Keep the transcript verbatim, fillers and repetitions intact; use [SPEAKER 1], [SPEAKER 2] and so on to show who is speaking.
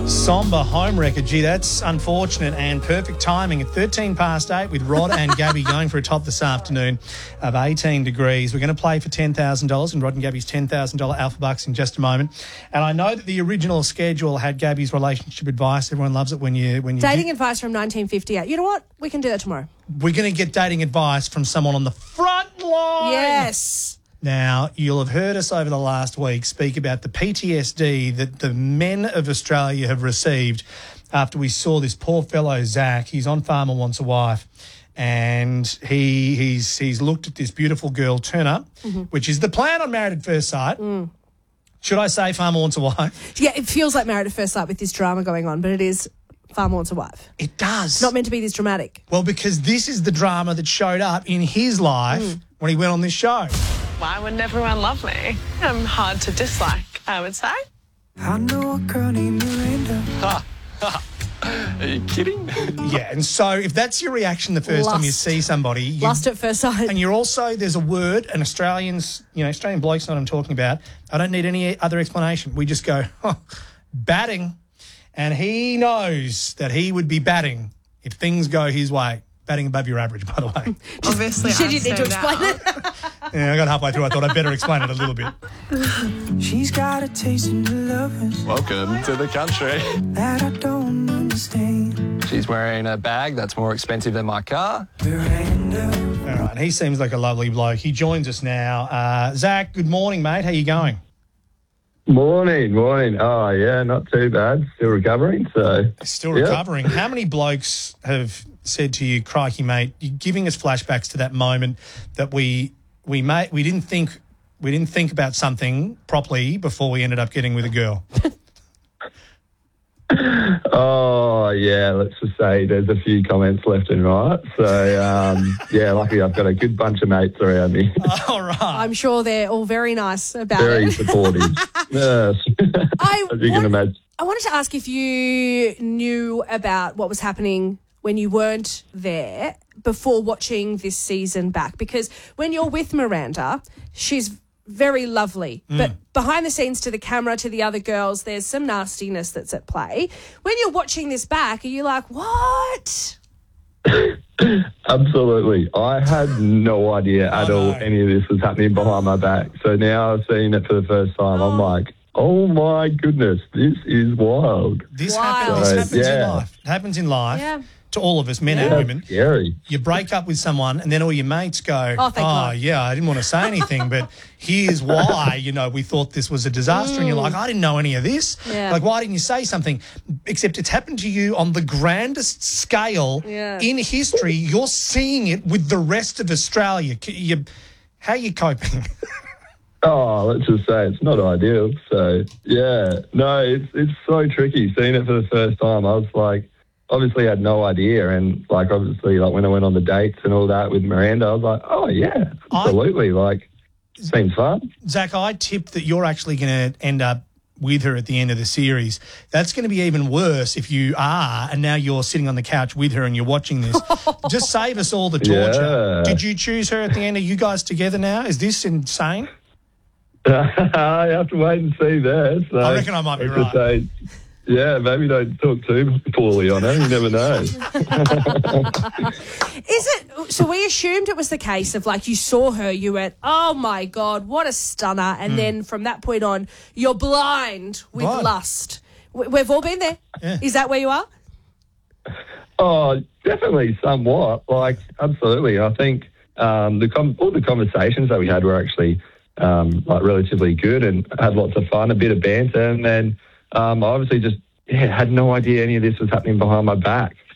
[SPEAKER 1] Somber home record. Gee, that's unfortunate and perfect timing at thirteen past eight with Rod and Gabby going for a top this afternoon of eighteen degrees. We're going to play for ten thousand dollars and Rod and Gabby's ten thousand dollars Alpha Bucks in just a moment. And I know that the original schedule had Gabby's relationship advice. Everyone loves it when you... when you
[SPEAKER 2] Dating
[SPEAKER 1] do-
[SPEAKER 2] advice from nineteen fifty-eight. You know what? We can do that tomorrow.
[SPEAKER 1] We're going to get dating advice from someone on the front line.
[SPEAKER 2] Yes.
[SPEAKER 1] Now, you'll have heard us over the last week speak about the P T S D that the men of Australia have received after we saw this poor fellow, Zach. He's on Farmer Wants a Wife, and he he's he's looked at this beautiful girl turn up, mm-hmm. which is the plan on Married at First Sight.
[SPEAKER 2] Mm.
[SPEAKER 1] Should I say Farmer Wants a Wife?
[SPEAKER 2] Yeah, it feels like Married at First Sight with this drama going on, but it is Farmer Wants a Wife.
[SPEAKER 1] It does.
[SPEAKER 2] It's not meant to be this dramatic.
[SPEAKER 1] Well, because this is the drama that showed up in his life mm. when he went on this show.
[SPEAKER 3] Why wouldn't everyone love me? I'm hard to dislike, I would say.
[SPEAKER 4] I know a girl named Miranda.
[SPEAKER 5] Are you kidding?
[SPEAKER 1] Yeah, and so if that's your reaction the first
[SPEAKER 2] Lust.
[SPEAKER 1] time you see somebody... You,
[SPEAKER 2] Lust at first sight.
[SPEAKER 1] And you're also, there's a word, and Australians, you know, Australian blokes know what I'm talking about. I don't need any other explanation. We just go, oh, batting. And he knows that he would be batting if things go his way. Batting above your average, by the way.
[SPEAKER 3] Obviously,
[SPEAKER 2] She
[SPEAKER 3] I
[SPEAKER 2] didn't need to explain
[SPEAKER 3] now.
[SPEAKER 2] it.
[SPEAKER 1] Yeah, I got halfway through. I thought I'd better explain it a little bit.
[SPEAKER 4] She's got a taste in the lovers
[SPEAKER 5] Welcome to the country.
[SPEAKER 4] that I don't understand.
[SPEAKER 5] She's wearing a bag that's more expensive than my car.
[SPEAKER 4] Miranda.
[SPEAKER 1] All right, he seems like a lovely bloke. He joins us now. Uh, Zach, good morning, mate. How you going?
[SPEAKER 6] Morning, morning. Oh, yeah, not too bad. Still recovering, so...
[SPEAKER 1] Still
[SPEAKER 6] Yep.
[SPEAKER 1] recovering. How many blokes have said to you, crikey, mate, you're giving us flashbacks to that moment that we we made, we didn't think we didn't think about something properly before we ended up getting with a girl?
[SPEAKER 6] Oh, yeah, let's just say there's a few comments left and right. So, um, yeah, luckily I've got a good bunch of mates around me.
[SPEAKER 1] All right.
[SPEAKER 2] I'm sure they're all very nice about
[SPEAKER 6] Very
[SPEAKER 2] it.
[SPEAKER 6] supportive. Yes.
[SPEAKER 2] I,
[SPEAKER 6] As you
[SPEAKER 2] want-
[SPEAKER 6] can imagine.
[SPEAKER 2] I wanted to ask if you knew about what was happening when you weren't there before watching this season back, because when you're with Miranda, she's very lovely,
[SPEAKER 1] Mm.
[SPEAKER 2] but behind the scenes to the camera, to the other girls, there's some nastiness that's at play. When you're watching this back, are you like, what?
[SPEAKER 6] Absolutely. I had no idea at
[SPEAKER 1] Oh,
[SPEAKER 6] all
[SPEAKER 1] no.
[SPEAKER 6] any of this was happening behind my back. So now I've seen it for the first time. I'm like, oh, my goodness, this is wild.
[SPEAKER 1] This,
[SPEAKER 2] Wild.
[SPEAKER 1] happen, this
[SPEAKER 6] Right,
[SPEAKER 1] happens in
[SPEAKER 6] yeah.
[SPEAKER 1] life. It happens in life
[SPEAKER 2] Yeah.
[SPEAKER 1] to all of us, men and
[SPEAKER 6] That's
[SPEAKER 1] women.
[SPEAKER 6] scary.
[SPEAKER 1] You break up with someone and then all your mates go,
[SPEAKER 2] Oh, thank God.
[SPEAKER 1] yeah, I didn't want to say anything, but here's why, you know, we thought this was a disaster. And you're like, I didn't know any of this.
[SPEAKER 2] Yeah.
[SPEAKER 1] Like, why didn't you say something? Except it's happened to you on the grandest scale
[SPEAKER 2] Yeah.
[SPEAKER 1] in history. You're seeing it with the rest of Australia. C- You, how are you coping?
[SPEAKER 6] Oh, let's just say it's not ideal. So, yeah, no, it's it's so tricky. Seeing it for the first time, I was like, obviously I had no idea. And, like, obviously, like, when I went on the dates and all that with Miranda, I was like, oh, yeah, absolutely. Like, seems fun.
[SPEAKER 1] Zach, I tipped that you're actually going to end up with her at the end of the series. That's going to be even worse if you are, and now you're sitting on the couch with her and you're watching this. Just save us all the torture.
[SPEAKER 6] Yeah.
[SPEAKER 1] Did you choose her at the end? Are you guys together now? Is this insane?
[SPEAKER 6] I have to wait and see there. So
[SPEAKER 1] I reckon I might be
[SPEAKER 6] let's just
[SPEAKER 1] right.
[SPEAKER 6] say, yeah, maybe don't talk too poorly on her. You never know.
[SPEAKER 2] Is it, so we assumed it was the case of like you saw her, you went, oh my God, what a stunner. And then from that point on, you're blind with
[SPEAKER 1] Blind.
[SPEAKER 2] lust. We- We've all been there.
[SPEAKER 1] Yeah.
[SPEAKER 2] Is that where you are?
[SPEAKER 6] Oh, definitely somewhat. Like, absolutely. I think um, the com- all the conversations that we had were actually um, like relatively good and had lots of fun, a bit of banter, and then um, I obviously just yeah, had no idea any of this was happening behind my back.